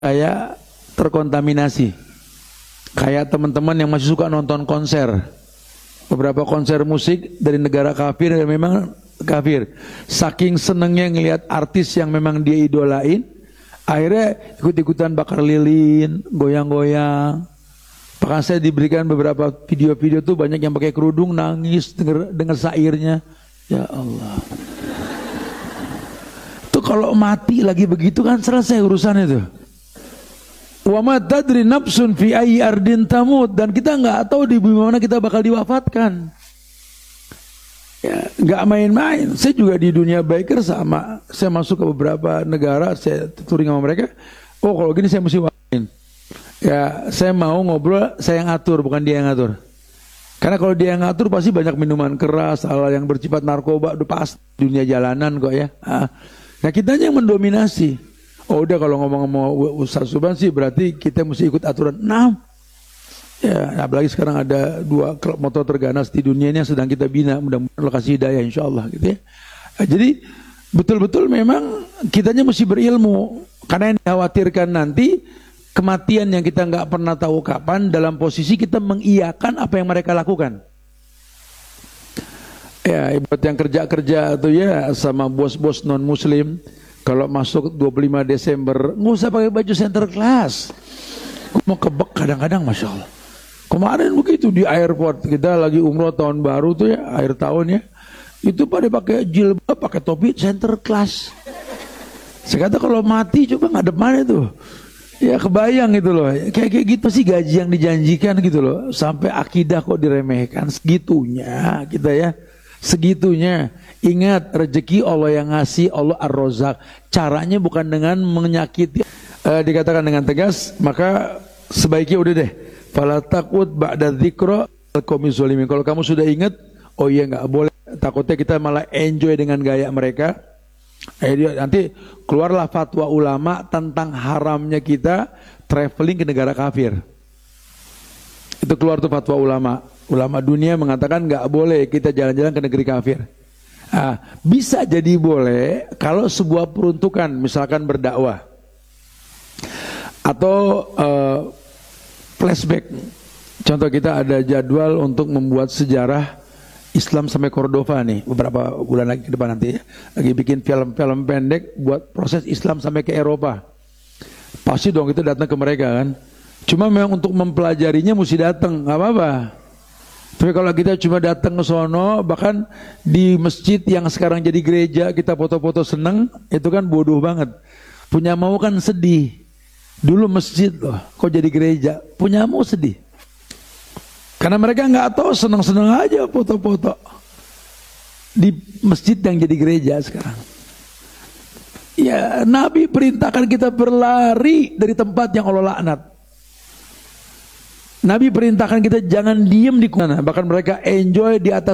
Saya terkontaminasi. Kayak teman-teman yang masih suka nonton konser. Beberapa konser musik dari negara kafir yang memang kafir. Saking senengnya ngelihat artis yang memang dia idolain, akhirnya ikut-ikutan bakar lilin, goyang-goyang. Bahkan saya diberikan beberapa video-video tuh banyak yang pakai kerudung nangis dengar syairnya. Ya Allah. Tuh kalau mati lagi begitu kan selesai urusannya tuh. Wa ma tadri nafsun fi ayyi ardin tamut, dan kita nggak tahu di bumi mana kita bakal diwafatkan. Ya, nggak main-main. Saya juga di dunia biker sama. Saya masuk ke beberapa negara, saya touring sama mereka. Oh kalau gini saya mesti wakin. Ya saya mau ngobrol, saya yang atur, bukan dia yang ngatur. Karena kalau dia yang ngatur pasti banyak minuman keras, hal yang bersifat narkoba, udah pasti dunia jalanan kok ya. Nah kitanya yang mendominasi. Oh udah kalau ngomong-ngomong Ustaz Subhan sih berarti kita mesti ikut aturan. Nah, ya apalagi sekarang ada 2 klub motor terganas di dunia ini yang sedang kita bina, mudah-mudahan Allah kasih hidayah insyaallah gitu ya. Jadi betul-betul memang kitanya mesti berilmu, karena yang dikhawatirkan nanti kematian yang kita nggak pernah tahu kapan, dalam posisi kita mengiyakan apa yang mereka lakukan. Ya buat yang kerja-kerja tuh ya sama bos-bos non muslim, kalau masuk 25 Desember nggak usah pakai baju center class. Mau kebek kadang-kadang, masya Allah. Kemarin begitu di airport, kita lagi umroh tahun baru tuh ya, akhir tahun ya, itu pada pakai jilbab, pakai topi center class. Saya kata kalau mati coba ngadep mana tuh? Ya kebayang gitu loh, kayak gitu sih gaji yang dijanjikan gitu loh, sampai akidah kok diremehkan segitunya kita ya, segitunya. Ingat rezeki Allah yang ngasih, Allah Ar-Razzaq. Caranya bukan dengan menyakiti, dikatakan dengan tegas, maka sebaiknya udah deh. Fala takut ba'da dzikra al-qaumi zalimin. Kalau kamu sudah ingat, oh iya nggak boleh. Takutnya kita malah enjoy dengan gaya mereka. Nanti keluarlah fatwa ulama tentang haramnya kita traveling ke negara kafir. Itu keluar tuh fatwa ulama. Ulama dunia mengatakan nggak boleh kita jalan-jalan ke negeri kafir. Bisa jadi boleh kalau sebuah peruntukan, misalkan berdakwah atau flashback. Contoh kita ada jadwal untuk membuat sejarah Islam sampai Cordova nih beberapa bulan lagi ke depan nanti ya. Lagi bikin film-film pendek buat proses Islam sampai ke Eropa. Pasti dong kita datang ke mereka kan. Cuma memang untuk mempelajarinya mesti datang, nggak apa-apa. Tapi kalau kita cuma datang ke sono, bahkan di masjid yang sekarang jadi gereja kita foto-foto seneng, itu kan bodoh banget. Punya mau kan sedih. Dulu masjid loh, kok jadi gereja? Punya mau sedih. Karena mereka nggak tahu, seneng-seneng aja foto-foto di masjid yang jadi gereja sekarang. Ya Nabi perintahkan kita berlari dari tempat yang Allah laknat. Nabi perintahkan kita jangan diem di sana, bahkan mereka enjoy di atas